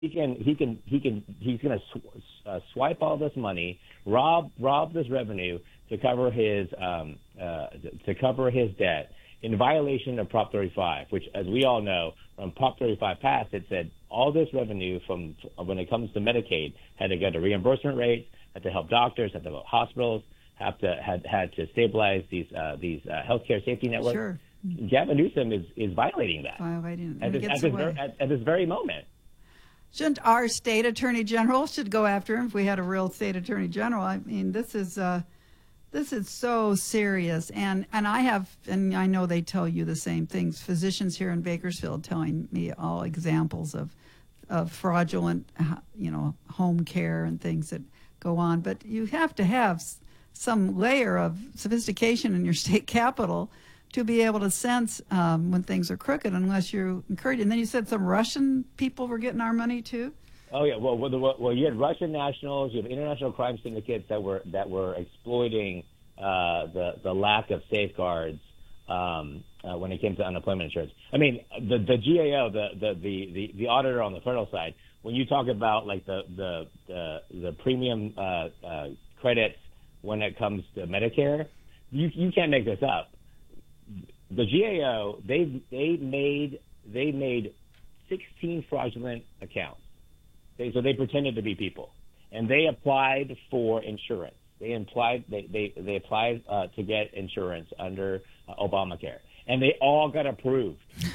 he's going to swipe all this money, rob this revenue to cover his debt in violation of Prop 35, which, as we all know, when Prop 35 passed, it said all this revenue from when it comes to Medicaid had to go to reimbursement rates, had to help doctors, had to help hospitals, had to stabilize these healthcare safety networks. Sure. Gavin Newsom is violating that at this very moment. Shouldn't our state attorney general should go after him if we had a real state attorney general? I mean, this is so serious, and I know they tell you the same things. Physicians here in Bakersfield telling me all examples of fraudulent, home care and things that go on. But you have to have some layer of sophistication in your state capital to be able to sense when things are crooked, unless you're encouraged. And then you said some Russian people were getting our money too. Oh yeah, well, you had Russian nationals, you have international crime syndicates that were exploiting the lack of safeguards when it came to unemployment insurance. I mean, the GAO, the auditor on the federal side, when you talk about like the premium credits when it comes to Medicare, you can't make this up. The GAO, they made 16 fraudulent accounts. So they pretended to be people, and they applied for insurance. They applied to get insurance under Obamacare, and they all got approved.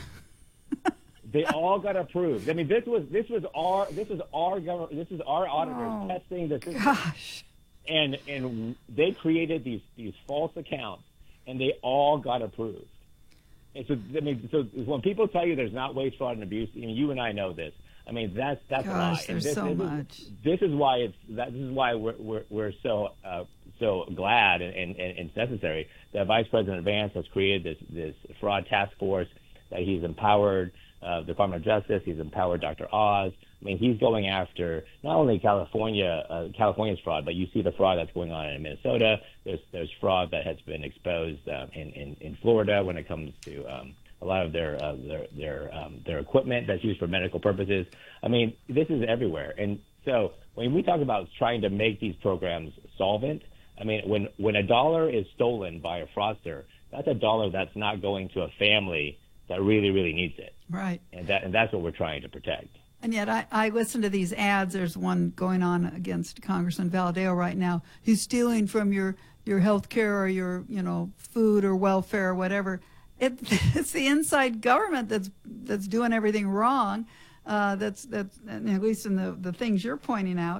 They all got approved. I mean, this was our government. This is our auditors testing the system. Gosh. And they created these false accounts, and they all got approved. And so when people tell you there's not waste, fraud, and abuse, you and I know this. I mean, that's a lie. There's so much. This is why we're so glad and it's necessary that Vice President Vance has created this fraud task force, that he's empowered the Department of Justice, he's empowered Dr. Oz. I mean, he's going after not only California's fraud, but you see the fraud that's going on in Minnesota. There's fraud that has been exposed in Florida when it comes to a lot of their equipment that's used for medical purposes. I mean, this is everywhere. And so when we talk about trying to make these programs solvent, I mean, when a dollar is stolen by a fraudster, that's a dollar that's not going to a family that really, really needs it. Right. And that's what we're trying to protect. And yet I listen to these ads. There's one going on against Congressman Valadao right now. He's stealing from your health care or your food or welfare or whatever. It's the inside government that's doing everything wrong. That's at least in the things you're pointing out.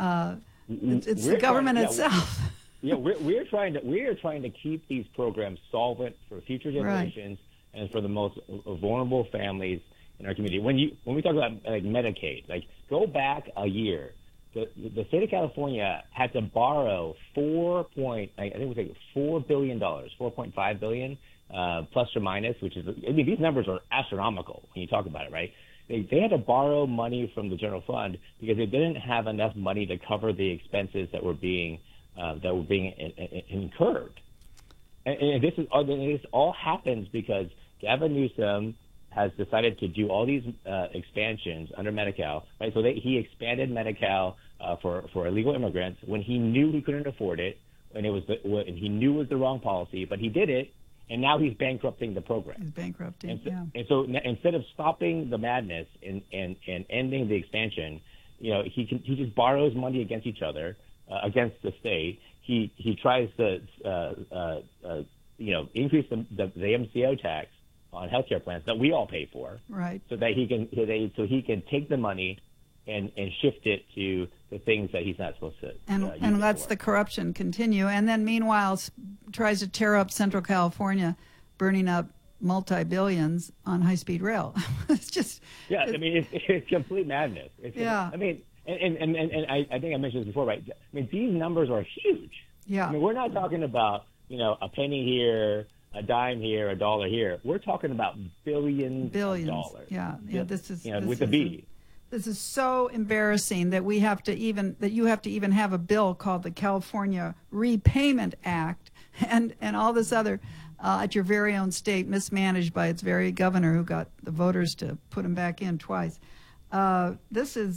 It's the government itself. We are trying to keep these programs solvent for future generations, right, and for the most vulnerable families in our community. When we talk about like Medicaid, like go back a year, the state of California had to borrow $4 billion, $4.5 billion. Plus or minus, which is, I mean, these numbers are astronomical when you talk about it, right? They had to borrow money from the general fund because they didn't have enough money to cover the expenses that were being incurred. And this all happens because Gavin Newsom has decided to do all these expansions under Medi-Cal, right? So he expanded Medi-Cal for illegal immigrants when he knew he couldn't afford it, and he knew it was the wrong policy, but he did it. And now he's bankrupting the program. He's bankrupting, and so instead of stopping the madness and ending the expansion, he just borrows money against each other, against the state. He tries to increase the MCO tax on healthcare plans that we all pay for, right? So that he can take the money and shift it to the things that he's not supposed to. And lets the corruption continue. And then meanwhile tries to tear up Central California, burning up multi-billions on high-speed rail. It's just... Yeah, I mean, it's complete madness. I mean, and I think I mentioned this before, right? I mean, these numbers are huge. Yeah. I mean, we're not talking about, a penny here, a dime here, a dollar here. We're talking about billions of dollars. Yeah, this is... with the B. This is so embarrassing that you have to even have a bill called the California Repayment Act and all this other at your very own state, mismanaged by its very governor who got the voters to put him back in twice. This is